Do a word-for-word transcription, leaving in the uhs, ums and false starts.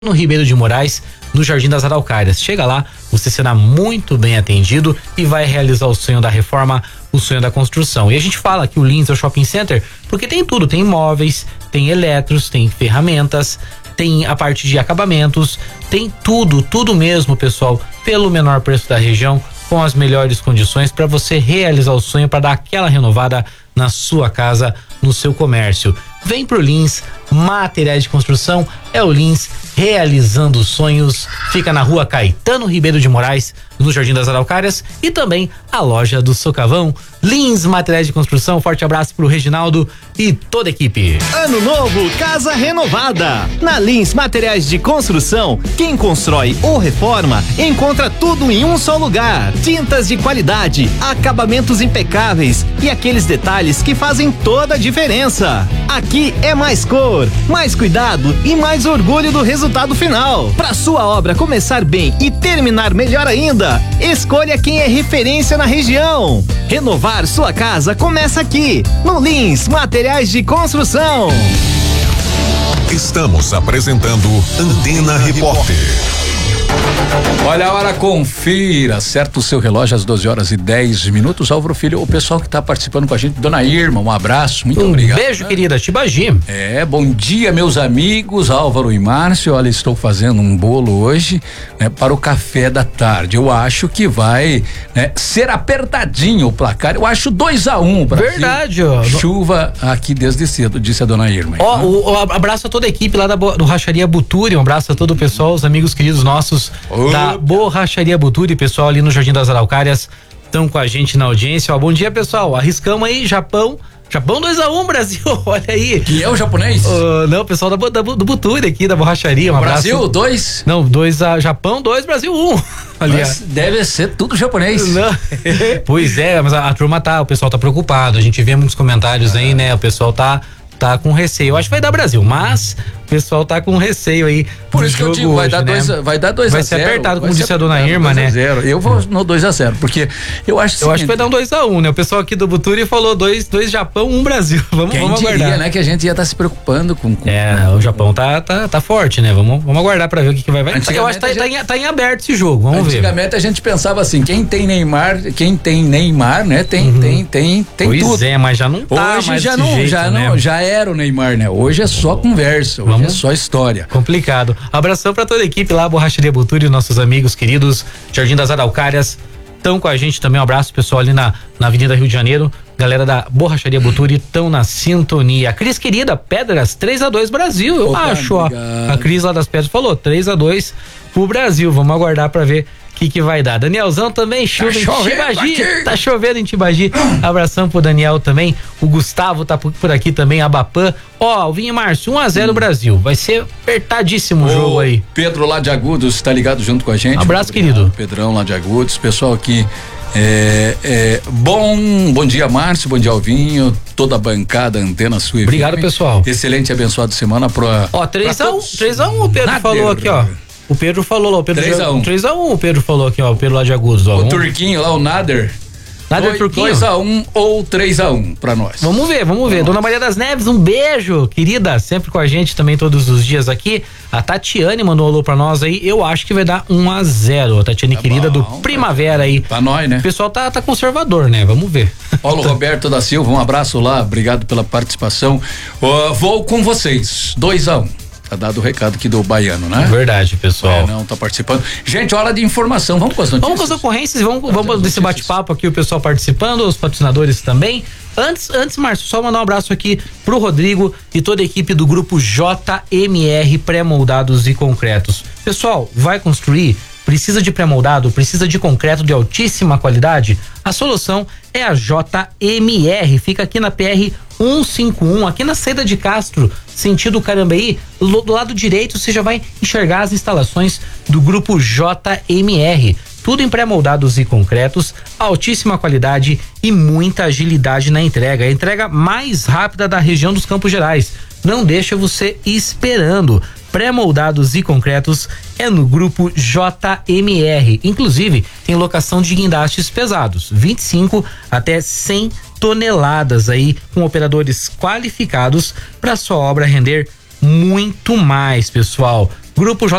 no Ribeiro de Moraes, no Jardim das Araucárias. Chega lá, você será muito bem atendido e vai realizar o sonho da reforma, o sonho da construção. E a gente fala que o Lins é o shopping center porque tem tudo, tem móveis, tem eletros, tem ferramentas, tem a parte de acabamentos, tem tudo, tudo mesmo, pessoal, pelo menor preço da região, com as melhores condições para você realizar o sonho, para dar aquela renovada na sua casa, no seu comércio. Vem pro Lins Materiais de Construção, é o Lins realizando sonhos. Fica na rua Caetano Ribeiro de Moraes, no Jardim das Araucárias, e também a loja do Socavão. Lins Materiais de Construção, forte abraço pro Reginaldo e toda a equipe. Ano novo, casa renovada. Na Lins Materiais de Construção, quem constrói ou reforma encontra tudo em um só lugar. Tintas de qualidade, acabamentos impecáveis e aqueles detalhes que fazem toda a diferença. Aqui é mais cor, mais cuidado e mais orgulho do resultado final. Para sua obra começar bem e terminar melhor ainda, escolha quem é referência na região. Renovar sua casa começa aqui, no Lins Materiais de Construção. Estamos apresentando Antena Repórter. Olha a hora, confira, certo o seu relógio às doze horas e dez minutos. Álvaro Filho, o pessoal que está participando com a gente, Dona Irma, um abraço, muito um obrigado. Um beijo, né, querida, Tibagi. É, bom dia, meus amigos, Álvaro e Márcio. Olha, estou fazendo um bolo hoje, né, para o café da tarde. Eu acho que vai, né, ser apertadinho o placar. Eu acho dois a um, Brasil. Verdade, ó. Chuva aqui desde cedo, disse a Dona Irma. Ó, né? o, o abraço a toda a equipe lá da do Racharia Buturi, um abraço a todo o pessoal, os amigos queridos nossos Opa. da Borracharia Buturi, pessoal ali no Jardim das Araucárias, estão com a gente na audiência. Ó, bom dia, pessoal, arriscamos aí, Japão, Japão dois a um, Brasil, olha aí. Que é o japonês? Uh, não, o pessoal da, da, do Buturi aqui, da Borracharia, um abraço. Brasil dois? Não, dois a Japão, dois, Brasil um. Mas deve ser tudo japonês. Não. Pois é, mas a, a turma tá, o pessoal tá preocupado, a gente vê muitos comentários ah. aí, né, o pessoal tá tá com receio. Eu acho que vai dar Brasil, mas o pessoal tá com receio aí. Por isso que eu digo, vai, hoje, dar dois, né? vai dar dois vai a zero. Vai ser apertado, como disse a Dona Irma, né? Zero. Eu vou no dois a zero, porque eu acho Eu seguinte, acho que vai dar um dois a um, né? O pessoal aqui do Buturi falou dois, dois Japão, um Brasil. Vamos, Quem vamos diria, aguardar. né? Que a gente ia estar tá se preocupando com, com... É, o Japão tá, tá, tá forte, né? Vamos, vamos aguardar pra ver o que, que vai vai. Eu acho que tá, gente... tá, em, tá em aberto esse jogo, vamos Antigamente, ver. Antigamente a gente pensava assim, quem tem Neymar, quem tem Neymar, né? Tem, uhum. tem, tem, tem pois tudo. Pois é, mas já não tá Hoje mais já desse não, jeito, já né? não, já era o Neymar, né? Hoje é só conversa, hoje vamos? é só história. Complicado. Abração pra toda a equipe lá, Borracharia Buturi, nossos amigos queridos, Jardim das Araucárias, estão com a gente também. Um abraço, pessoal, ali na, na Avenida Rio de Janeiro. Galera da Borracharia Buturi estão na sintonia. Cris, querida, Pedras, três a dois Brasil, eu Opa, acho, ó. A Cris lá das Pedras falou, três a dois pro Brasil. Vamos aguardar pra ver o que, que vai dar. Danielzão também, chuva tá em Tibagi. Aqui. Tá chovendo em Tibagi. Abração pro Daniel também. O Gustavo tá por, por aqui também, Abapã. Ó, o Vinho Márcio, um a zero hum. Brasil. Vai ser apertadíssimo o jogo aí. Pedro lá de Agudos tá ligado junto com a gente. Abraço, querido. Pedrão lá de Agudos. Pessoal aqui. É, é, bom, bom dia, Márcio, bom dia, Alvinho, toda a bancada Antena Sua. Obrigado, pessoal. Excelente e abençoado semana pra. Ó, três a um, três a um, o Pedro Nader. falou aqui, ó. O Pedro falou lá, o Pedro três a um. três a um, o Pedro falou aqui, ó, o Pedro lá de Agudos, ó. O Turquinho lá, o Nader. Nader Turquinho. dois a um ou três a um pra nós. Vamos ver, vamos ver. Dona Maria das Neves, um beijo, querida, sempre com a gente também todos os dias aqui. A Tatiane mandou um alô pra nós aí, eu acho que vai dar um a zero. A Tatiane tá querida bom, do Primavera aí. Pra nós, né? O pessoal tá, tá conservador, né? Vamos ver. Paulo Roberto da Silva, um abraço lá, obrigado pela participação. Uh, vou com vocês, dois a um. Tá dado o recado aqui do Baiano, né? Verdade, pessoal. É, não, tá participando. Gente, hora de informação, vamos com as notícias? Vamos com as ocorrências, vamos, vamos, vamos desse bate-papo aqui, o pessoal participando, os patrocinadores também. Antes, antes, Márcio, só mandar um abraço aqui pro Rodrigo e toda a equipe do grupo J M R Pré-Moldados e Concretos. Pessoal, vai construir? Precisa de pré-moldado? Precisa de concreto de altíssima qualidade? A solução é a J M R, fica aqui na P R cento e cinquenta e um, aqui na saída de Castro, sentido Carambeí, do lado direito você já vai enxergar as instalações do grupo J M R. Tudo em pré-moldados e concretos, altíssima qualidade e muita agilidade na entrega. A entrega mais rápida da região dos Campos Gerais. Não deixa você esperando. Pré-moldados e concretos é no grupo J M R. Inclusive, tem locação de guindastes pesados, vinte e cinco até cem toneladas aí, com operadores qualificados para sua obra render muito mais, pessoal. Grupo J